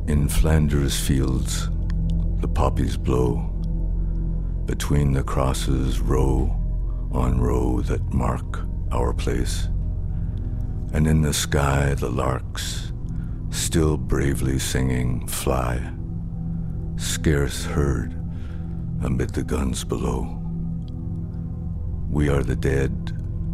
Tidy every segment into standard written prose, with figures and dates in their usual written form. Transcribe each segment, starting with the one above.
In Flanders fields, the poppies blow between the crosses, row on row that mark our place. And in the sky, the larks, still bravely singing, fly, scarce heard amid the guns below. We are the dead.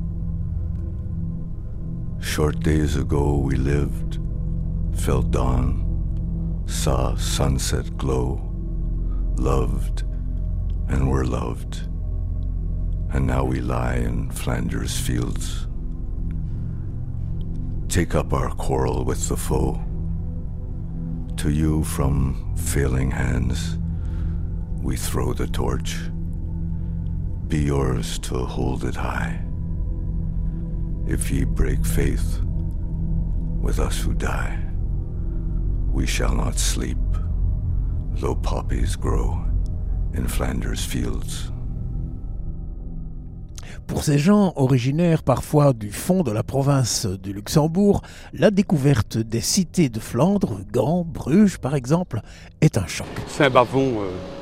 Short days ago we lived, felt dawn, saw sunset glow, loved and were loved, and now we lie in Flanders fields. Take up our quarrel with the foe. To you from failing hands we throw the torch. Be yours to hold it high. If ye break faith with us who die, we shall not sleep, though poppies grow in Flanders fields. Pour ces gens originaires parfois du fond de la province du Luxembourg, la découverte des cités de Flandre, Gand, Bruges par exemple, est un choc. Saint-Bavon.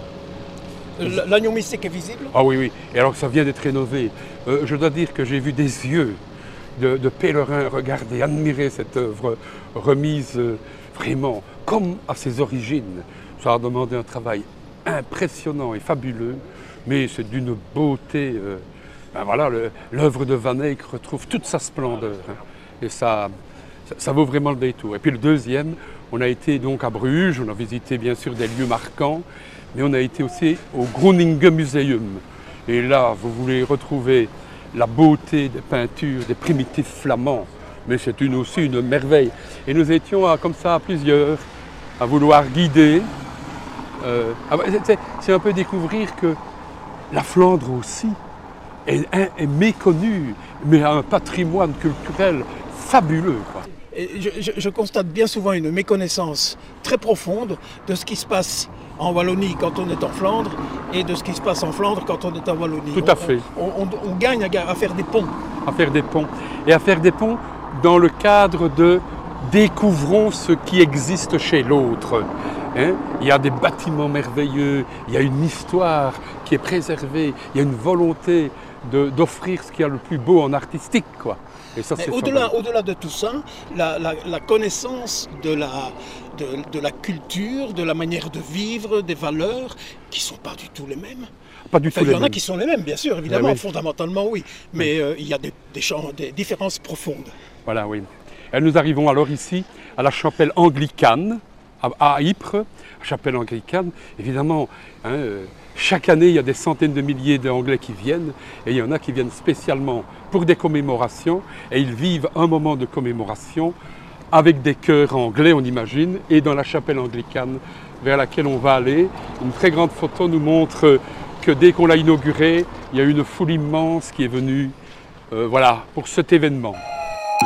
L'Agnon mystique est visible? Ah oui, oui. Et alors que ça vient d'être rénové. Je dois dire que j'ai vu des yeux de pèlerins regarder, admirer cette œuvre remise vraiment comme à ses origines. Ça a demandé un travail impressionnant et fabuleux, mais c'est d'une beauté. Voilà, l'œuvre de Van Eyck retrouve toute sa splendeur. Et ça vaut vraiment le détour. Et puis le deuxième, on a été donc à Bruges, on a visité bien sûr des lieux marquants, mais on a été aussi au Groningen Museum. Et là, vous voulez retrouver la beauté des peintures, des primitifs flamands, mais c'est aussi une merveille. Et nous étions comme ça à plusieurs, à vouloir guider. C'est un peu découvrir que la Flandre aussi est méconnue, mais a un patrimoine culturel fabuleux, quoi. Et je constate bien souvent une méconnaissance très profonde de ce qui se passe en Wallonie quand on est en Flandre et de ce qui se passe en Flandre quand on est en Wallonie. Tout à fait. On gagne à faire des ponts. À faire des ponts. Et à faire des ponts dans le cadre de découvrons ce qui existe chez l'autre. Hein? Il y a des bâtiments merveilleux, il y a une histoire qui est préservée, il y a une volonté d'offrir ce qu'il y a le plus beau en artistique, quoi. Et ça, au-delà de tout ça, la connaissance de la culture, de la manière de vivre, des valeurs, qui ne sont pas du tout les mêmes. Pas du tout les mêmes. Il y en a qui sont les mêmes, bien sûr, évidemment, oui. Fondamentalement, oui. Mais il y a des différences profondes. Voilà, oui. Et nous arrivons alors ici à la chapelle anglicane, à Ypres, chapelle anglicane. Évidemment, chaque année, il y a des centaines de milliers d'Anglais qui viennent, et il y en a qui viennent spécialement pour des commémorations, et ils vivent un moment de commémoration avec des chœurs anglais, on imagine, et dans la chapelle anglicane vers laquelle on va aller. Une très grande photo nous montre que dès qu'on l'a inaugurée, il y a une foule immense qui est venue pour cet événement.